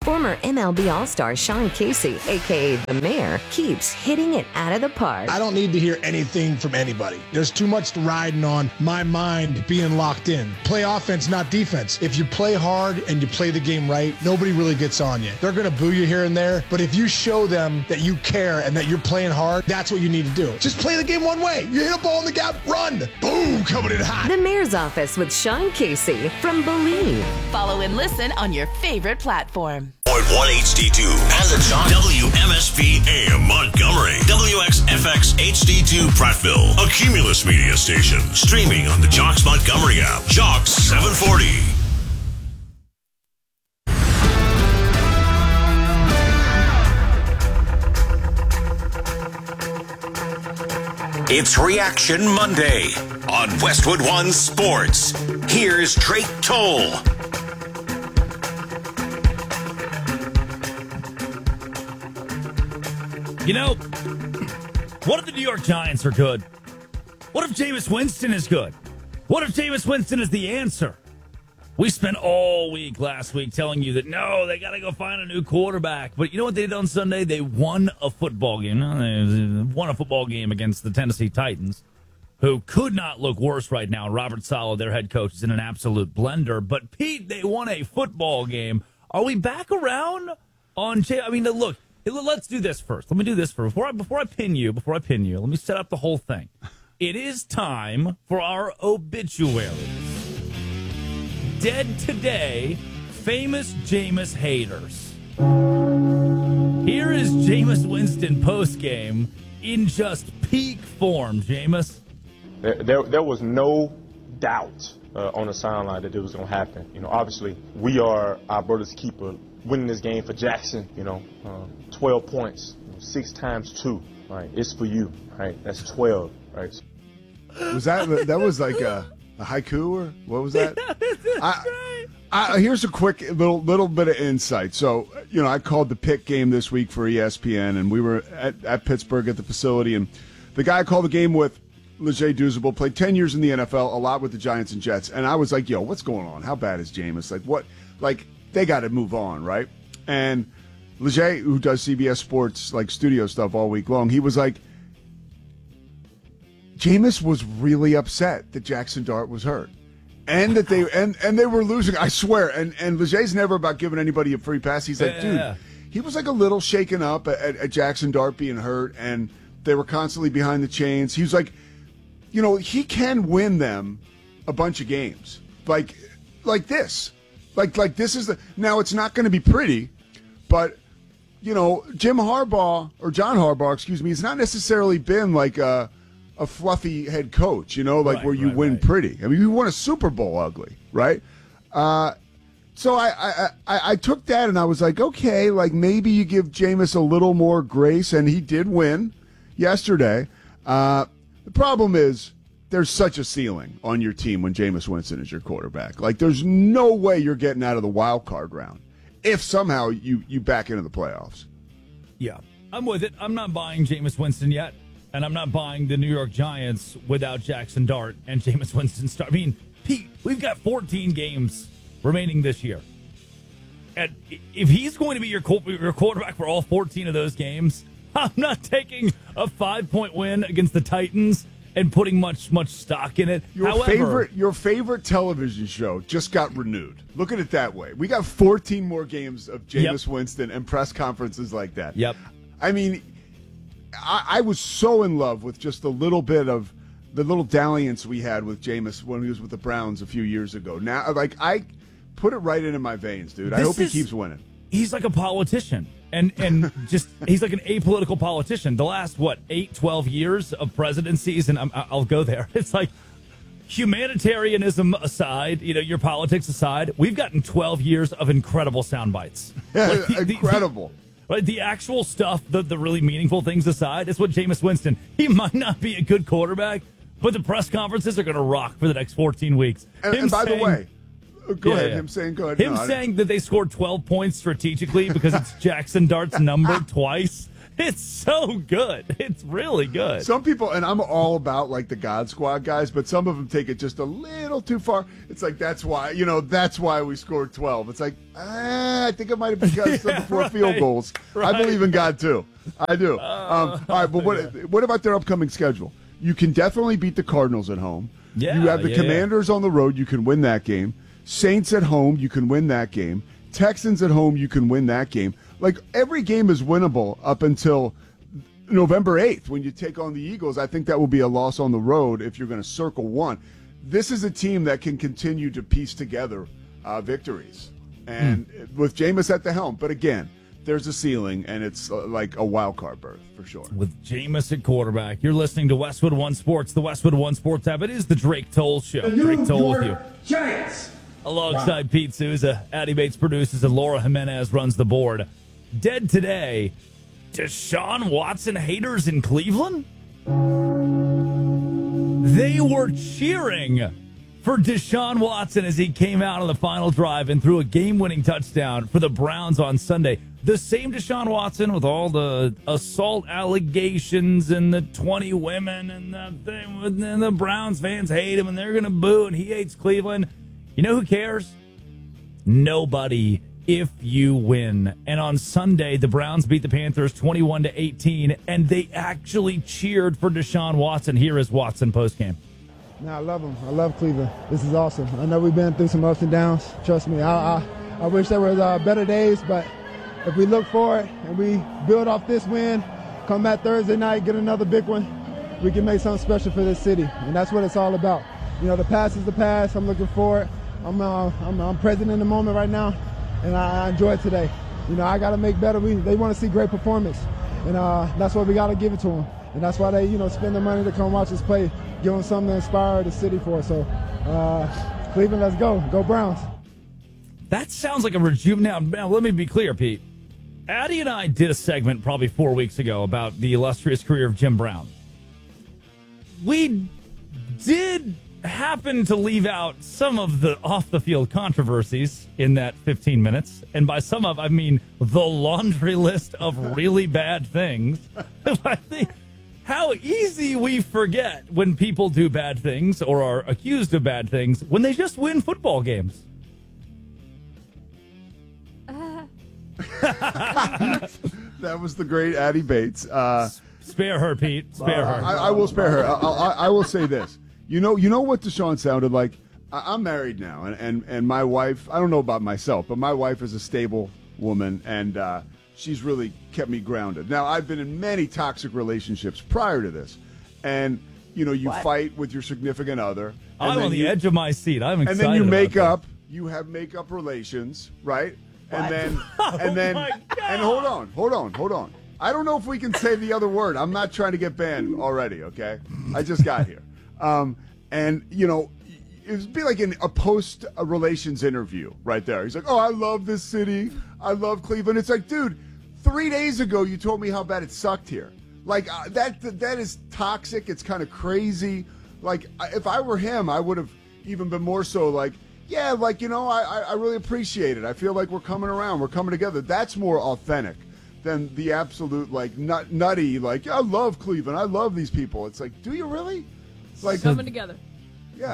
Former MLB All-Star Sean Casey, a.k.a. The Mayor, keeps hitting it out of the park. I don't need to hear anything from anybody. There's too much riding on my mind being locked in. Play offense, not defense. If you play hard and you play the game right, nobody really gets on you. They're going to boo you here and there, but if you show them that you care and that you're playing hard, that's what you need to do. Just play the game one way. You hit a ball in the gap, run. Boom, coming in hot. The Mayor's Office with Sean Casey from Believe. Follow and listen on your favorite platform. 1 HD2 and the Jock. WMSP AM Montgomery. WXFX HD2 Prattville. A Cumulus Media station. Streaming on the Jocks Montgomery app. Jocks 740. It's Reaction Monday on Westwood One Sports. Here's Drake Toll. You know, what if the New York Giants are good? What if Jameis Winston is good? What if Jameis Winston is the answer? We spent all week last week telling you that, no, they got to go find a new quarterback. But you know what they did on Sunday? They won a football game. They won a football game against the Tennessee Titans, who could not look worse right now. Robert Saleh, their head coach, is in an absolute blender. But, Pete, they won a football game. Are we back around on I mean, look, let's do this first. Let me do this first. Before I pin you, let me set up the whole thing. It is time for our obituaries. Dead today, famous Jameis haters. Here is Jameis Winston postgame in just peak form. Jameis? There was no doubt on the sideline that it was going to happen. You know, obviously, we are our brother's keeper. Winning this game for Jackson, 12 points, 6 times 2, right? It's for you, right? That's 12, right? Was that was like a haiku or what was that? Here's a quick little bit of insight. So, I called the Pitt game this week for ESPN, and we were at Pittsburgh at the facility, and the guy I called the game with, Leger Douzable, played 10 years in the NFL, a lot with the Giants and Jets, and I was like, yo, what's going on? How bad is Jameis? Like, what? Like, they got to move on, right? And Leger, who does CBS Sports, like, studio stuff all week long, he was like, Jameis was really upset that Jackson Dart was hurt. And that they were losing, I swear. And Leger's never about giving anybody a free pass. He's like, dude, he was like a little shaken up at Jackson Dart being hurt, and they were constantly behind the chains. He was like, he can win them a bunch of games. Like this. Like this is now it's not going to be pretty, but John Harbaugh, excuse me, it's not necessarily been like a fluffy head coach, where you win pretty. I mean, you won a Super Bowl ugly, right? So I took that and I was like, okay, like maybe you give Jameis a little more grace, and he did win yesterday. The problem is there's such a ceiling on your team when Jameis Winston is your quarterback. Like, there's no way you're getting out of the wild card round if somehow you back into the playoffs. Yeah, I'm with it. I'm not buying Jameis Winston yet, and I'm not buying the New York Giants without Jackson Dart and Jameis Winston start. I mean, Pete, we've got 14 games remaining this year. And if he's going to be your quarterback for all 14 of those games, I'm not taking a 5-point win against the Titans and putting much stock in it. Your favorite television show just got renewed. Look at it that way. We got 14 more games of Jameis Winston and press conferences like that. Yep. I mean, I was so in love with just a little bit of the little dalliance we had with Jameis when he was with the Browns a few years ago. Now, like, I put it right into my veins, dude. I hope he keeps winning. He's like a politician. And just he's like an apolitical politician. The last, 12 years of presidencies, and I'll go there. It's like humanitarianism aside, your politics aside, we've gotten 12 years of incredible sound bites. Yeah, incredible. The actual stuff, the really meaningful things aside, it's what Jameis Winston, he might not be a good quarterback, but the press conferences are going to rock for the next 14 weeks. And by the way, go ahead. Him saying that they scored 12 points strategically because it's Jackson Dart's number twice. It's so good. It's really good. Some people, and I'm all about like the God Squad guys, but some of them take it just a little too far. It's like, that's why we scored 12. It's like, I think it might have been because of the 4 field goals. Right. I believe in God too. I do. All right, but what about their upcoming schedule? You can definitely beat the Cardinals at home. Yeah, you have the Commanders on the road. You can win that game. Saints at home. You can win that game. Texans at home. You can win that game. Like, every game is winnable up until November 8th when you take on the Eagles. I think that will be a loss on the road if you're going to circle one. This is a team that can continue to piece together victories. And with Jameis at the helm. But again, there's a ceiling, and it's like a wild card berth for sure. With Jameis at quarterback, you're listening to Westwood One Sports, the Westwood One Sports app. It is the Drake Toll Show. Drake Toll with you. Giants. Alongside Pete Souza, Addy Bates produces, and Laura Jimenez runs the board. Dead today, Deshaun Watson haters in Cleveland? They were cheering for Deshaun Watson as he came out on the final drive and threw a game-winning touchdown for the Browns on Sunday. The same Deshaun Watson with all the assault allegations and the 20 women and the thing, and the Browns fans hate him and they're going to boo and he hates Cleveland. You know who cares? Nobody. If you win. And on Sunday, the Browns beat the Panthers 21-18, and they actually cheered for Deshaun Watson. Here is Watson postgame. I love him. I love Cleveland. This is awesome. I know we've been through some ups and downs. Trust me. I wish there was better days, but if we look for it and we build off this win, come back Thursday night, get another big one, we can make something special for this city. And that's what it's all about. You know, the past is the past. I'm looking forward. I'm present in the moment right now. And I enjoy it today. You know, I got to make better. They want to see great performance. And that's what we got to give it to them. And that's why they, spend the money to come watch us play, give them something to inspire the city for. So, Cleveland, let's go. Go Browns. That sounds like a rejuvenation. Now, let me be clear, Pete. Addie and I did a segment probably 4 weeks ago about the illustrious career of Jim Brown. We did happen to leave out some of the off-the-field controversies in that 15 minutes. And by some of, I mean the laundry list of really bad things. I think how easy we forget when people do bad things or are accused of bad things when they just win football games. That was the great Addie Bates. Spare her, Pete. Spare her. I will spare her. I will say this. You know what Deshaun sounded like? I'm married now, and my wife, I don't know about myself, but my wife is a stable woman, and she's really kept me grounded. Now, I've been in many toxic relationships prior to this, and, you fight with your significant other. I'm on the edge of my seat. I'm excited. And then you make that. up. You have makeup relations, right? What? And then and hold on. I don't know if we can say the other word. I'm not trying to get banned already, okay? I just got here. And, it would be like a post-relations interview right there. He's like, oh, I love this city. I love Cleveland. It's like, dude, 3 days ago you told me how bad it sucked here. Like, that is toxic. It's kind of crazy. Like, if I were him, I would have even been more so like, yeah, like, I really appreciate it. I feel like we're coming around. We're coming together. That's more authentic than the absolute, like, nutty, like, I love Cleveland. I love these people. It's like, do you really? Like coming together. Yeah.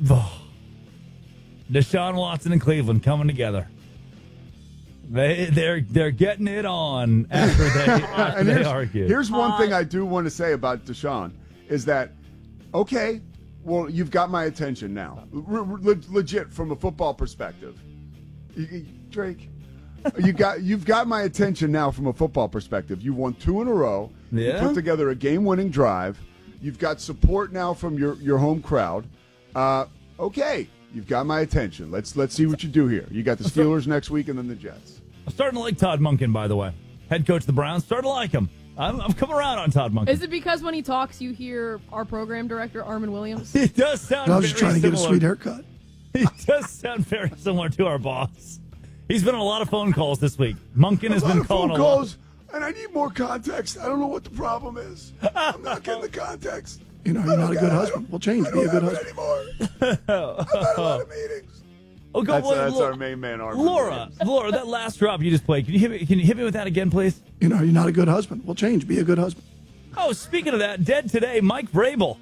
Deshaun Watson and Cleveland coming together. They're getting it on after they argue. Here's one thing I do want to say about Deshaun is that, okay, well, you've got my attention now. Legit from a football perspective. Drake, you've got my attention now from a football perspective. You won 2 in a row. Yeah. You put together a game-winning drive. You've got support now from your home crowd. Okay, you've got my attention. Let's see what you do here. You got the Steelers next week and then the Jets. I'm starting to like Todd Monken, by the way. Head coach of the Browns. Starting to like him. I'm coming around on Todd Monken. Is it because when he talks, you hear our program director, Armin Williams? He does sound I was just trying to get a sweet haircut. He does sound very similar to our boss. He's been on a lot of phone calls this week. Monken has been calling a lot. And I need more context. I don't know what the problem is. I'm not getting the context. You're not a good husband. We'll change. Be a good husband. Anymore. I've had a lot of meetings. Oh, go, that's our main man, Armin. Laura, that last drop you just played, can you hit me with that again, please? You're not a good husband. We'll change. Be a good husband. Oh, speaking of that, dead today, Mike Vrabel.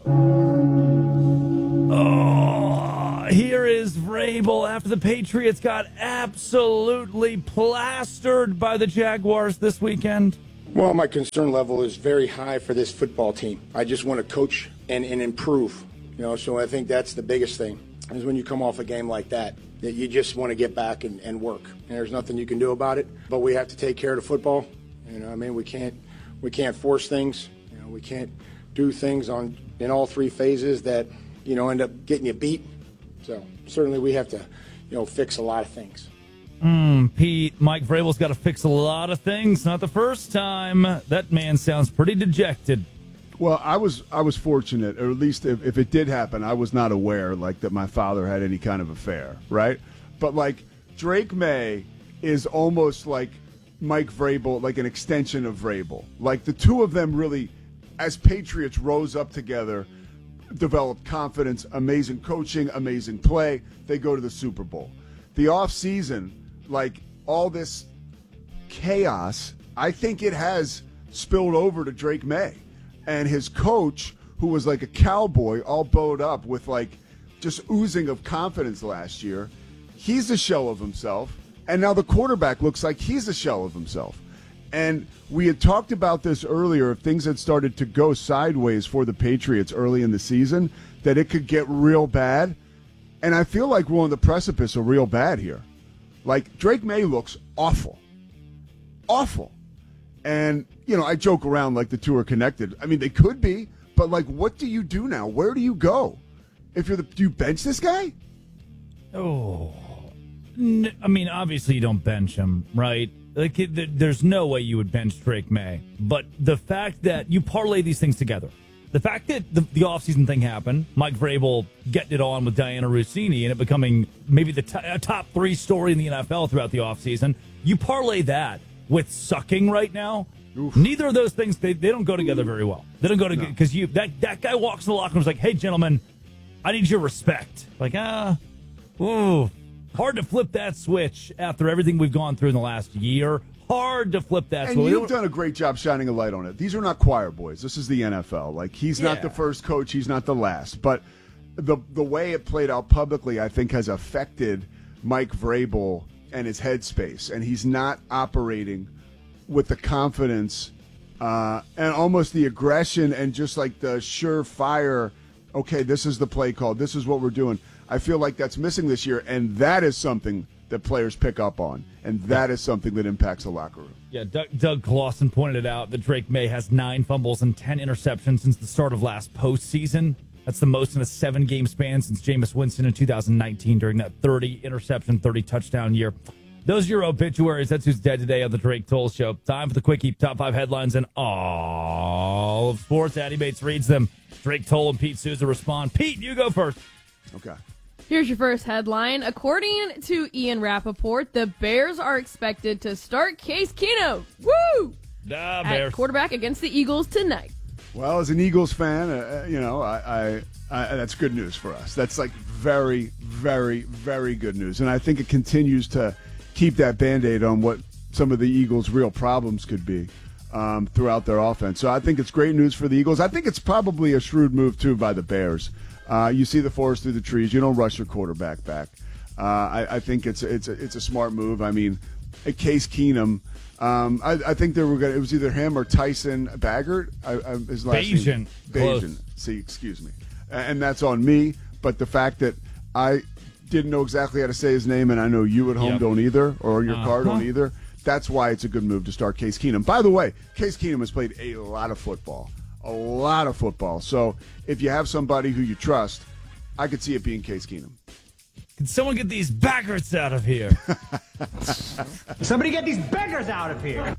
Oh, here is Vrabel after the Patriots got absolutely plastered by the Jaguars this weekend. Well, my concern level is very high for this football team. I just want to coach and improve. So I think that's the biggest thing, is when you come off a game like that you just want to get back and work. And there's nothing you can do about it, but we have to take care of the football. We can't force things. We can't do things in all three phases that, end up getting you beat. So certainly we have to, fix a lot of things. Pete, Mike Vrabel's got to fix a lot of things. Not the first time. That man sounds pretty dejected. Well, I was fortunate, or at least if it did happen, I was not aware that my father had any kind of affair, right? But Drake May is almost like Mike Vrabel, like an extension of Vrabel. The two of them really, as Patriots rose up together, developed confidence, amazing coaching, amazing play. They go to the Super Bowl. The offseason, all this chaos, I think it has spilled over to Drake May. And his coach, who was like a cowboy, all bowed up with just oozing of confidence last year, he's a shell of himself. And now the quarterback looks like he's a shell of himself. And we had talked about this earlier, if things had started to go sideways for the Patriots early in the season, that it could get real bad. And I feel like we're on the precipice of real bad here. Drake May looks awful. Awful. And, I joke around the two are connected. I mean, they could be, but what do you do now? Where do you go? Do you bench this guy? Oh, I mean, obviously you don't bench him, right? There's no way you would bench Drake May. But the fact that you parlay these things together, the fact that the offseason thing happened, Mike Vrabel getting it on with Diana Rossini and it becoming maybe the top 3 story in the NFL throughout the offseason, you parlay that with sucking right now. Oof. Neither of those things, they don't go together very well. They don't go together because that guy walks in the locker room and is like, hey, gentlemen, I need your respect. Hard to flip that switch after everything we've gone through in the last year. Hard to flip that switch. And you've done a great job shining a light on it. These are not choir boys. This is the NFL. He's not the first coach. He's not the last. But the way it played out publicly, I think, has affected Mike Vrabel and his headspace. And he's not operating with the confidence and almost the aggression and just the surefire, okay, this is the play call. This is what we're doing. I feel like that's missing this year, and that is something that players pick up on, and that is something that impacts the locker room. Yeah, Doug Clawson pointed it out that Drake May has 9 fumbles and 10 interceptions since the start of last postseason. That's the most in a 7-game span since Jameis Winston in 2019 during that 30-interception, 30-touchdown year. Those are your obituaries. That's who's dead today on the Drake Toll Show. Time for the Quickie. Top 5 headlines in all of sports. Addy Bates reads them. Drake Toll and Pete Souza respond. Pete, you go first. Okay. Here's your first headline. According to Ian Rappaport, the Bears are expected to start Case Keenum. Woo! At quarterback against the Eagles tonight. Well, as an Eagles fan, I that's good news for us. That's very, very, very good news. And I think it continues to keep that Band-Aid on what some of the Eagles' real problems could be throughout their offense. So I think it's great news for the Eagles. I think it's probably a shrewd move, too, by the Bears. You see the forest through the trees. You don't rush your quarterback back. I think it's a smart move. I mean, Case Keenum, I think they were going. It was either him or Tyson Baggert. His last name. Bajan. See, excuse me, and that's on me. But the fact that I didn't know exactly how to say his name, and I know you at home don't either, or your car don't either. That's why it's a good move to start Case Keenum. By the way, Case Keenum has played a lot of football. So if you have somebody who you trust, I could see it being Case Keenum. Can someone get these Baggarts out of here? Somebody get these beggars out of here.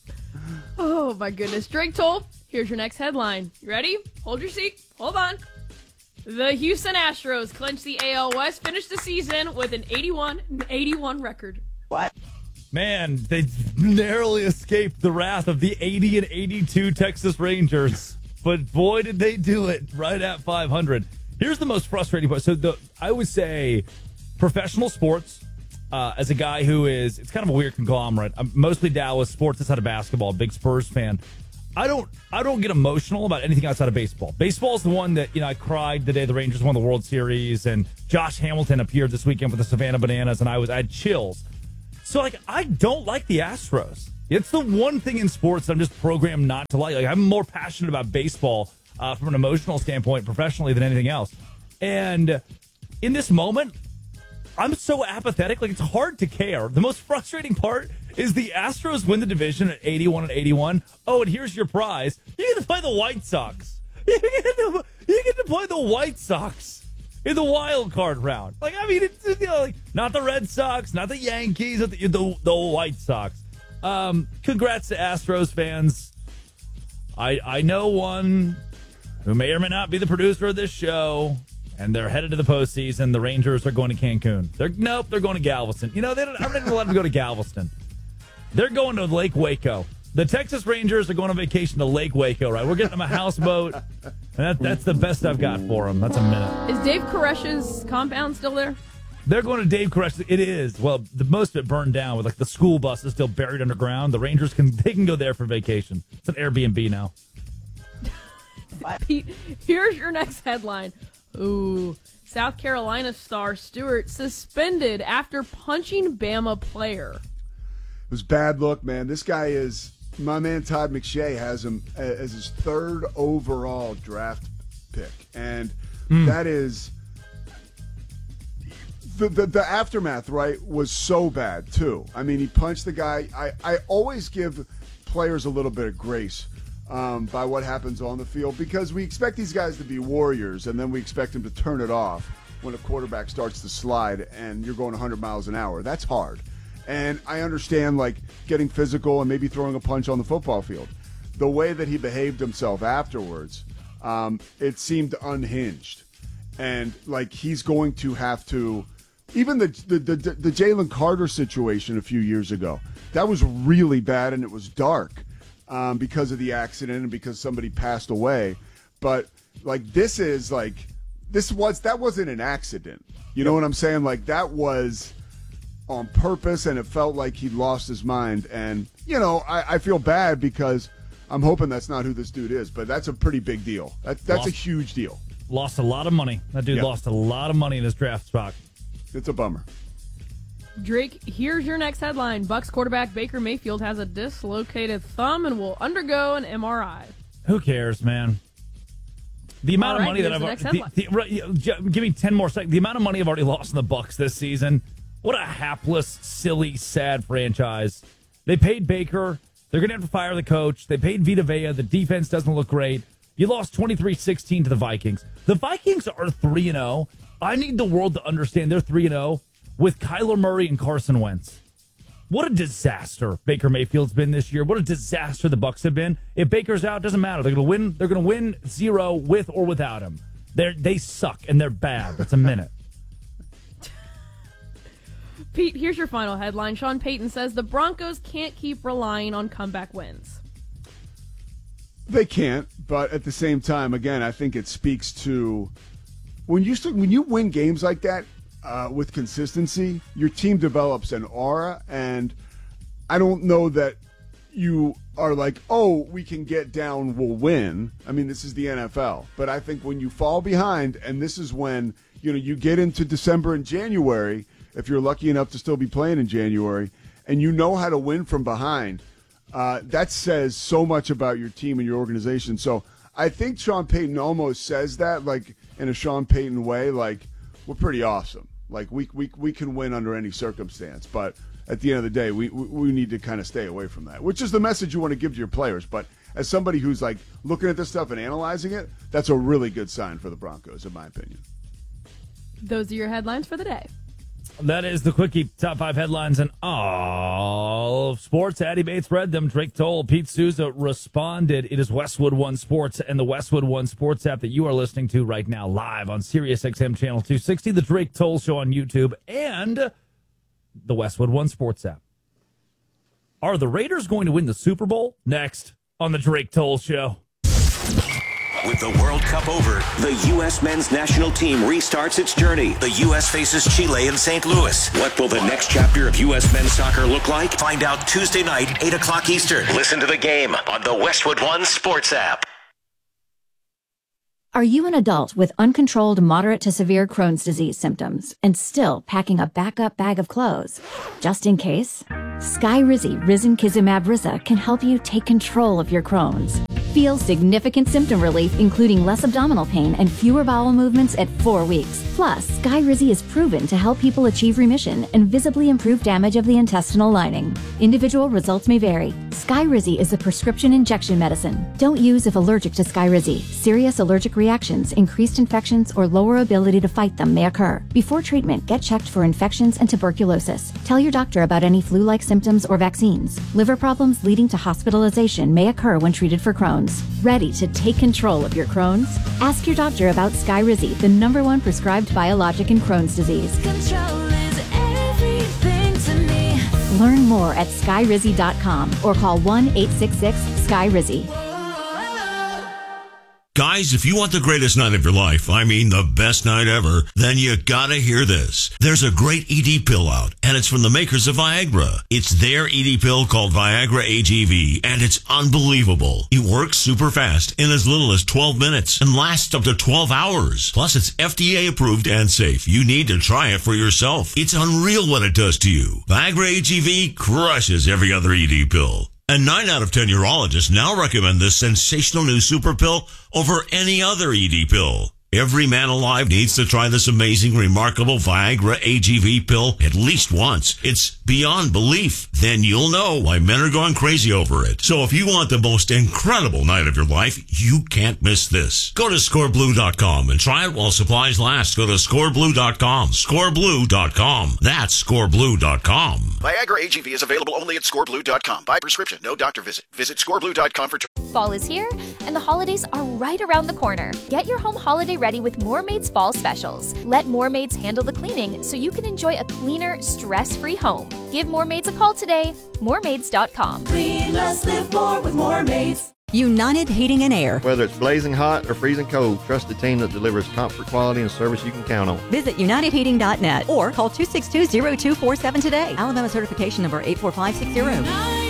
Oh, my goodness. Drake Toll, here's your next headline. You ready? Hold your seat. Hold on. The Houston Astros clinched the AL West, finished the season with an 81-81 record. What? Man, they narrowly escaped the wrath of the 80-82 Texas Rangers. But boy, did they do it right at 500. Here's the most frustrating part. So I would say professional sports, as a guy who is, it's kind of a weird conglomerate. I'm mostly Dallas sports outside of basketball, big Spurs fan. I don't get emotional about anything outside of baseball. Baseball is the one that, I cried the day the Rangers won the World Series, and Josh Hamilton appeared this weekend with the Savannah Bananas, and I had chills. So, I don't like the Astros. It's the one thing in sports that I'm just programmed not to like. I'm more passionate about baseball from an emotional standpoint professionally than anything else. And in this moment, I'm so apathetic. It's hard to care. The most frustrating part is the Astros win the division at 81-81. Oh, and here's your prize. You get to play the White Sox. You get to play the White Sox in the wild card round. It's not the Red Sox, not the Yankees, the White Sox. Congrats to Astros fans. I know one who may or may not be the producer of this show, and they're headed to the postseason. The Rangers are going to Cancun. They're going to Galveston. I'm not even allowed to go to Galveston. They're going to Lake Waco. The Texas Rangers are going on vacation to Lake Waco, right? We're getting them a houseboat, and that's the best I've got for them. That's a minute. Is Dave Koresh's compound still there? They're going to Dave Koresh. It is. Well, the most of it burned down with the school bus is still buried underground. The Rangers can go there for vacation. It's an Airbnb now. Pete, here's your next headline. Ooh, South Carolina star Stewart suspended after punching Bama player. It was bad luck, man. This guy is, my man Todd McShay has him as his 3rd overall draft pick. And that is, the aftermath, right, was so bad, too. I mean, he punched the guy. I always give players a little bit of grace by what happens on the field, because we expect these guys to be warriors, and then we expect them to turn it off when a quarterback starts to slide and you're going 100 miles an hour. That's hard. And I understand, getting physical and maybe throwing a punch on the football field. The way that he behaved himself afterwards, it seemed unhinged. And, he's going to have to, even the Jalen Carter situation a few years ago, that was really bad, and it was dark. Because of the accident and because somebody passed away. But that wasn't an accident. You know what I'm saying? That was on purpose, and it felt like he lost his mind. And, I feel bad because I'm hoping that's not who this dude is, but that's a pretty big deal. That's a huge deal. Lost a lot of money. That dude lost a lot of money in his draft stock. It's a bummer. Drake, here's your next headline. Bucs quarterback Baker Mayfield has a dislocated thumb and will undergo an MRI. Who cares, man? The amount of money that I've give me 10 more seconds. The amount of money I've already lost in the Bucs this season. What a hapless, silly, sad franchise. They paid Baker. They're going to have to fire the coach. They paid Vita Vea. The defense doesn't look great. You lost 23-16 to the Vikings. The Vikings are 3-0. I need the world to understand they're 3-0. With Kyler Murray and Carson Wentz. What a disaster Baker Mayfield's been this year. What a disaster the Bucs have been. If Baker's out, doesn't matter. They're going to win. They're going to win 0 with or without him. They suck and they're bad. That's a minute. Pete, here's your final headline. Sean Payton says the Broncos can't keep relying on comeback wins. They can't, but at the same time, again, I think it speaks to when you win games like that. With consistency, your team develops an aura, and I don't know that you are we can get down, we'll win. I mean, this is the NFL. But I think when you fall behind, and this is when, you get into December and January, if you're lucky enough to still be playing in January, and you know how to win from behind, that says so much about your team and your organization. So I think Sean Payton almost says that, in a Sean Payton way, we're pretty awesome. We can win under any circumstance, but at the end of the day, we need to kind of stay away from that, which is the message you want to give to your players. But as somebody who's looking at this stuff and analyzing it, that's a really good sign for the Broncos, in my opinion. Those are your headlines for the day. That is the Quickie top 5 headlines in all of sports. Addy Bates read them. Drake Toll, Pete Souza responded. It is Westwood One Sports and the Westwood One Sports app that you are listening to right now live on SiriusXM Channel 260, the Drake Toll Show on YouTube, and the Westwood One Sports app. Are the Raiders going to win the Super Bowl? Next on the Drake Toll Show. With the World Cup over, the U.S. men's national team restarts its journey. The U.S. faces Chile in St. Louis. What will the next chapter of U.S. men's soccer look like? Find out Tuesday night, 8 o'clock Eastern. Listen to the game on the Westwood One Sports app. Are you an adult with uncontrolled moderate to severe Crohn's disease symptoms and still packing a backup bag of clothes? Just in case? Skyrizi Risankizumab Riza can help you take control of your Crohn's. Feel significant symptom relief, including less abdominal pain and fewer bowel movements at 4 weeks. Plus, Skyrizi is proven to help people achieve remission and visibly improve damage of the intestinal lining. Individual results may vary. Skyrizi is a prescription injection medicine. Don't use if allergic to Skyrizi. Serious allergic reactions, increased infections, or lower ability to fight them may occur. Before treatment, get checked for infections and tuberculosis. Tell your doctor about any flu-like symptoms or vaccines. Liver problems leading to hospitalization may occur when treated for Crohn's. Ready to take control of your Crohn's? Ask your doctor about Skyrizi, the #1 prescribed biologic in Crohn's disease. Control is everything to me. Learn more at skyrizi.com or call 1-866-SKYRIZI. Guys, if you want the greatest night of your life, I mean the best night ever, then you gotta hear this. There's a great ED pill out, and it's from the makers of Viagra. It's their ED pill called Viagra AGV, and it's unbelievable. It works super fast in as little as 12 minutes and lasts up to 12 hours. Plus, it's FDA approved and safe. You need to try it for yourself. It's unreal what it does to you. Viagra AGV crushes every other ED pill. And 9 out of 10 urologists now recommend this sensational new super pill over any other ED pill. Every man alive needs to try this amazing, remarkable Viagra AGV pill at least once. It's beyond belief. Then you'll know why men are going crazy over it. So if you want the most incredible night of your life, you can't miss this. Go to scoreblue.com and try it while supplies last. Go to scoreblue.com. Scoreblue.com. That's scoreblue.com. Viagra AGV is available only at scoreblue.com. By prescription, no doctor visit. Visit scoreblue.com for... Fall is here, and the holidays are right around the corner. Get your home holiday ready with Moormaid's fall specials. Let Moormaids handle the cleaning so you can enjoy a cleaner, stress-free home. Give Moormaids a call today. Moormaids.com. Clean less, live more with Moormaids. United Heating and Air. Whether it's blazing hot or freezing cold, trust a team that delivers comfort, quality, and service you can count on. Visit UnitedHeating.net or call 262-0247 today. Alabama certification number 84560.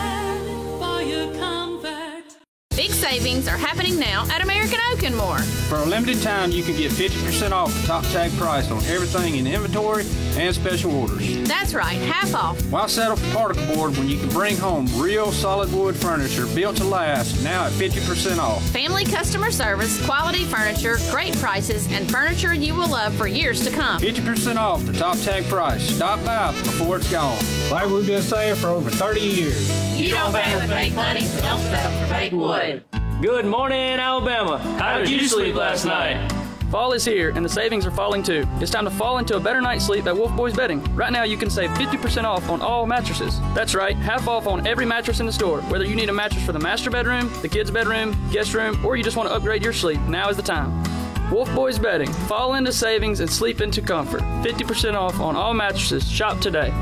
Big savings are happening now at American Oak and More. For a limited time, you can get 50% off the top tag price on everything in inventory and special orders. That's right, half off. Why settle for particle board when you can bring home real solid wood furniture built to last, now at 50% off? Family customer service, quality furniture, great prices, and furniture you will love for years to come. 50% off the top tag price. Stop by before it's gone. Like we've been saying for over 30 years. You don't pay with fake money, so don't settle for fake wood. Good morning, Alabama. How did you sleep last night? Fall is here, and the savings are falling too. It's time to fall into a better night's sleep at Wolf Boys Bedding. Right now, you can save 50% off on all mattresses. That's right, half off on every mattress in the store. Whether you need a mattress for the master bedroom, the kids' bedroom, guest room, or you just want to upgrade your sleep, now is the time. Wolf Boys Bedding. Fall into savings and sleep into comfort. 50% off on all mattresses. Shop today.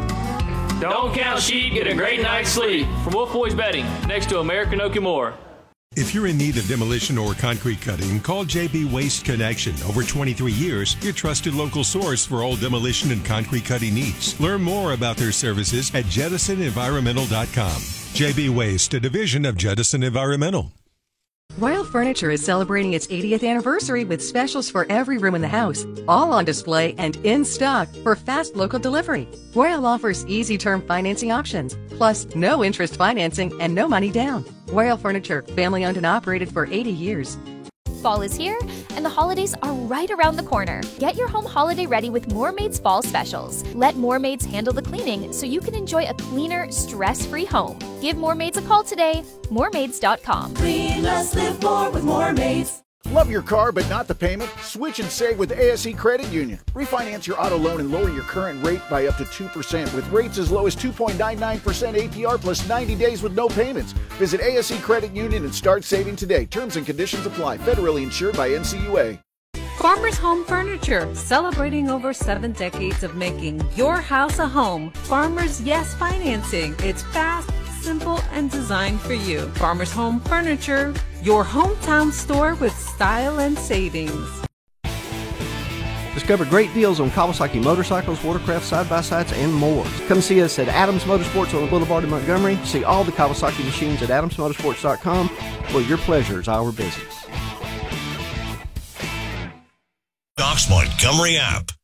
Don't count sheep, get a great night's sleep. From Wolf Boys Bedding, next to American Oak and More. If you're in need of demolition or concrete cutting, call JB Waste Connection. Over 23 years, your trusted local source for all demolition and concrete cutting needs. Learn more about their services at JettisonEnvironmental.com. JB Waste, a division of Jettison Environmental. Royal Furniture is celebrating its 80th anniversary with specials for every room in the house, all on display and in stock for fast local delivery. Royal offers easy term financing options, plus no interest financing and no money down. Royal Furniture, family owned and operated for 80 years. Fall is here, and the holidays are right around the corner. Get your home holiday ready with Moormaids fall specials. Let Moormaids handle the cleaning so you can enjoy a cleaner, stress-free home. Give Moormaids a call today. Moormaids.com. Clean less, live more with Moormaids. Love your car but not the payment? Switch and save with ASE Credit Union. Refinance your auto loan and lower your current rate by up to 2% with rates as low as 2.99% APR plus 90 days with no payments. Visit ASE Credit Union and start saving today. Terms and conditions apply. Federally insured by NCUA. Farmers Home Furniture, celebrating over 7 decades of making your house a home. Farmers Yes Financing. It's fast, simple, and designed for you. Farmers Home Furniture, Your hometown store with style and savings. Discover great deals on Kawasaki motorcycles, watercraft, side-by-sides, and more. Come see us at Adams Motorsports on the Boulevard in Montgomery. See all the Kawasaki machines at adamsmotorsports.com, where your pleasure is our business. Jocks Montgomery app.